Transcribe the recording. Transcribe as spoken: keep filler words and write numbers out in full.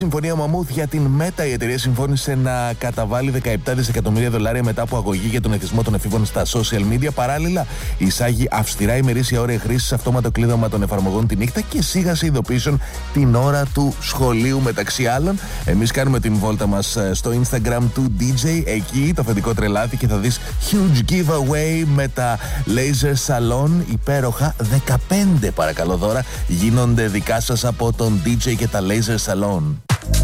Συμφωνία Μαμούθ για την Μέτα. Η εταιρεία συμφώνησε να καταβάλει δεκαεπτά δισεκατομμύρια δολάρια μετά από αγωγή για τον εθισμό των εφήβων στα social media. Παράλληλα, εισάγει αυστηρά ημερήσια ώρια χρήσης, αυτόματο κλείδωμα των εφαρμογών τη νύχτα και σίγαση ειδοποιήσεων την ώρα του σχολείου, μεταξύ άλλων. Εμείς κάνουμε την βόλτα μας στο Instagram του ντι τζέι. Εκεί το αφεντικό τρελάθηκε και θα δεις huge giveaway με τα Laser Salon. Υπέροχα δεκαπέντε παρακαλώ δώρα γίνονται δικά σας από τον ντι τζέι και τα Laser Salon.